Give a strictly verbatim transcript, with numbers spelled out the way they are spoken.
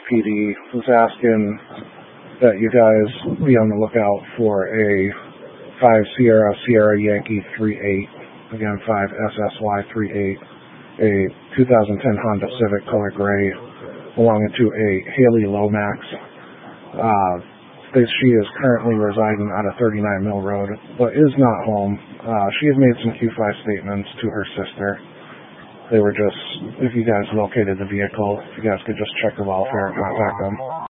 P D was asking that you guys be on the lookout for a five Sierra Sierra Yankee three eight, again five S S Y three eight, a two thousand ten Honda Civic color gray, belonging to a Haley Lomax. Uh, she is currently residing on a thirty-nine Mill Road, but is not home. Uh, she has made some Q five statements to her sister. They were just, if you guys located the vehicle, if you guys could just check the welfare and contact them.